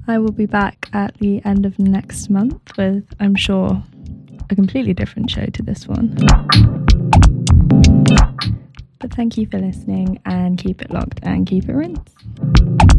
I will be back at the end of next month with, I'm sure, a completely different show to this one. But thank you for listening, and keep it locked and keep it rinsed.